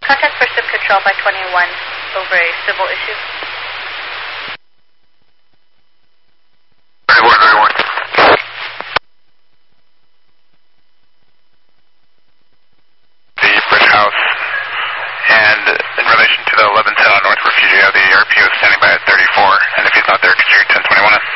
Contact for SIP control by 21 over a civil issue. Very one. The Bridge House, and in relation to the 1110 on North Refugio, the RPO is standing by at 34, and if he's not there, could you 1021 us?